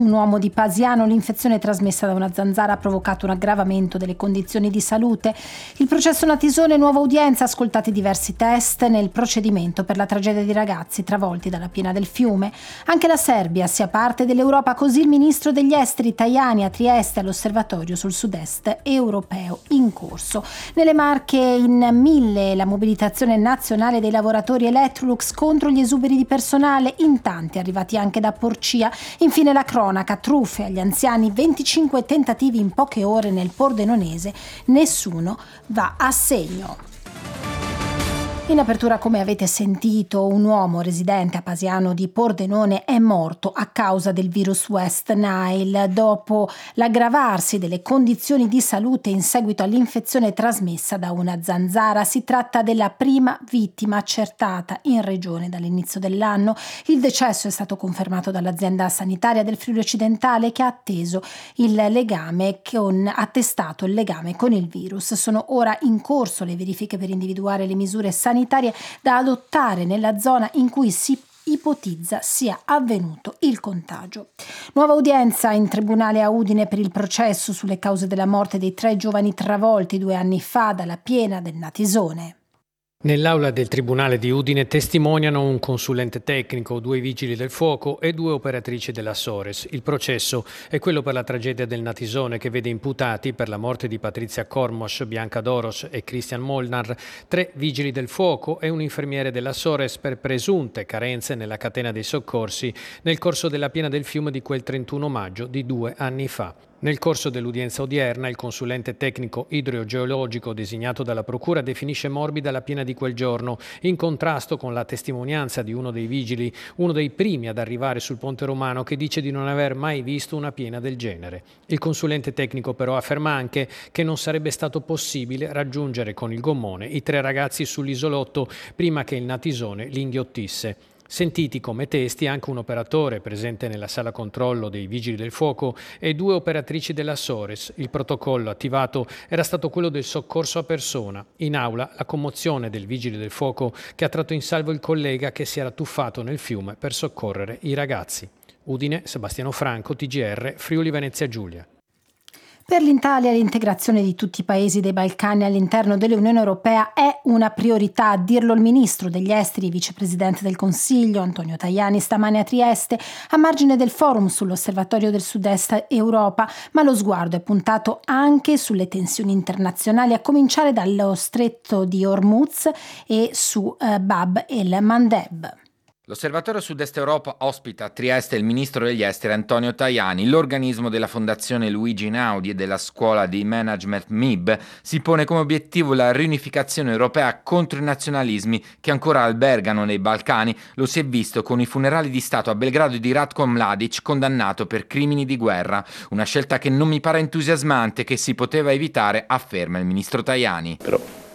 Un uomo di Pasiano, l'infezione trasmessa da una zanzara ha provocato un aggravamento delle condizioni di salute. Il processo Natisone, nuova udienza, ascoltati diversi test nel procedimento per la tragedia di ragazzi travolti dalla piena del fiume. Anche la Serbia sia parte dell'Europa, così il ministro degli esteri Tajani a Trieste all'osservatorio sul sud-est europeo in corso. Nelle Marche in 1000 la mobilitazione nazionale dei lavoratori Electrolux contro gli esuberi di personale, in tanti arrivati anche da Porcia. Infine la cronaca, truffe agli anziani, 25 tentativi in poche ore nel Pordenonese, nessuno va a segno. In apertura, come avete sentito, un uomo residente a Pasiano di Pordenone è morto a causa del virus West Nile dopo l'aggravarsi delle condizioni di salute in seguito all'infezione trasmessa da una zanzara. Si tratta della prima vittima accertata in regione dall'inizio dell'anno. Il decesso è stato confermato dall'azienda sanitaria del Friuli Occidentale, che ha attestato il legame con il virus. Sono ora in corso le verifiche per individuare le misure sanitarie da adottare nella zona in cui si ipotizza sia avvenuto il contagio. Nuova udienza in tribunale a Udine per il processo sulle cause della morte dei 3 giovani travolti 2 anni fa dalla piena del Natisone. Nell'aula del Tribunale di Udine testimoniano un consulente tecnico, 2 vigili del fuoco e 2 operatrici della Sores. Il processo è quello per la tragedia del Natisone, che vede imputati per la morte di Patrizia Cormos, Bianca Doros e Christian Molnar 3 vigili del fuoco e un infermiere della Sores per presunte carenze nella catena dei soccorsi nel corso della piena del fiume di quel 31 maggio di 2 anni fa. Nel corso dell'udienza odierna, il consulente tecnico idrogeologico designato dalla Procura definisce morbida la piena di quel giorno, in contrasto con la testimonianza di uno dei vigili, uno dei primi ad arrivare sul Ponte Romano, che dice di non aver mai visto una piena del genere. Il consulente tecnico però afferma anche che non sarebbe stato possibile raggiungere con il gommone i 3 ragazzi sull'isolotto prima che il Natisone li inghiottisse. Sentiti come testi anche un operatore presente nella sala controllo dei Vigili del Fuoco e 2 operatrici della Sores. Il protocollo attivato era stato quello del soccorso a persona. In aula la commozione del Vigile del Fuoco che ha tratto in salvo il collega che si era tuffato nel fiume per soccorrere i ragazzi. Udine, Sebastiano Franco, TGR, Friuli Venezia Giulia. Per l'Italia l'integrazione di tutti i paesi dei Balcani all'interno dell'Unione Europea è una priorità, a dirlo il ministro degli esteri e vicepresidente del Consiglio Antonio Tajani stamane a Trieste, a margine del forum sull'osservatorio del Sud-Est Europa, ma lo sguardo è puntato anche sulle tensioni internazionali, a cominciare dallo stretto di Hormuz e su Bab el-Mandeb. L'Osservatorio Sud-Est Europa ospita a Trieste il ministro degli esteri Antonio Tajani. L'organismo della Fondazione Luigi Einaudi e della scuola di management MIB si pone come obiettivo la riunificazione europea contro i nazionalismi che ancora albergano nei Balcani. Lo si è visto con i funerali di Stato a Belgrado di Ratko Mladic, condannato per crimini di guerra. Una scelta che non mi pare entusiasmante, che si poteva evitare, afferma il ministro Tajani. Però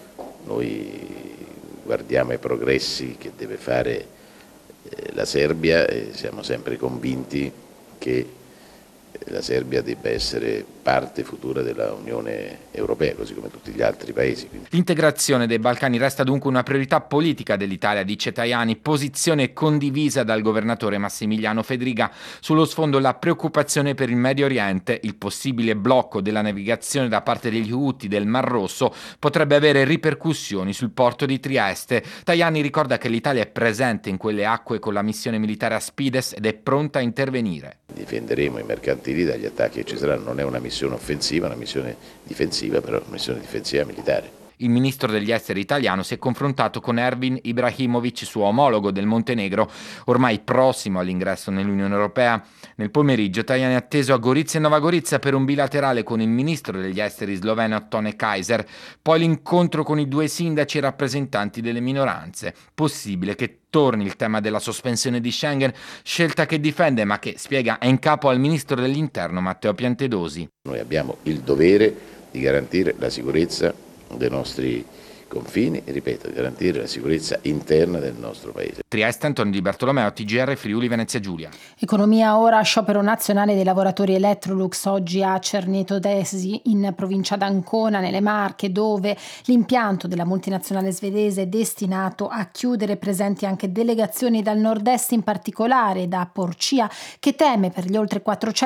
noi guardiamo ai progressi che deve fare la Serbia e siamo sempre convinti che la Serbia debba essere parte futura della Unione Europea, così come tutti gli altri paesi. L'integrazione dei Balcani resta dunque una priorità politica dell'Italia, dice Tajani, posizione condivisa dal governatore Massimiliano Fedriga. Sullo sfondo la preoccupazione per il Medio Oriente, il possibile blocco della navigazione da parte degli Houthi del Mar Rosso potrebbe avere ripercussioni sul porto di Trieste. Tajani ricorda che l'Italia è presente in quelle acque con la missione militare Aspides ed è pronta a intervenire. Difenderemo i mercantili dagli attacchi che ci saranno, non è una missione offensiva, è una missione difensiva, però una missione difensiva militare. Il ministro degli esteri italiano si è confrontato con Ervin Ibrahimovic, suo omologo del Montenegro, ormai prossimo all'ingresso nell'Unione Europea. Nel pomeriggio Tajani è atteso a Gorizia e Nova Gorizia per un bilaterale con il ministro degli esteri sloveno Tone Kaiser, poi l'incontro con i 2 sindaci e rappresentanti delle minoranze. Possibile che torni il tema della sospensione di Schengen, scelta che difende ma che, spiega, è in capo al ministro dell'Interno Matteo Piantedosi. Noi abbiamo il dovere di garantire la sicurezza dei nostri confini e, ripeto, garantire la sicurezza interna del nostro Paese. Trieste, Antonio Di Bartolomeo, TGR Friuli Venezia Giulia. Economia ora, sciopero nazionale dei lavoratori Electrolux oggi a Cerneto d'Esi in provincia d'Ancona nelle Marche, dove l'impianto della multinazionale svedese è destinato a chiudere, presenti anche delegazioni dal nord-est, in particolare da Porcia, che teme per gli oltre 400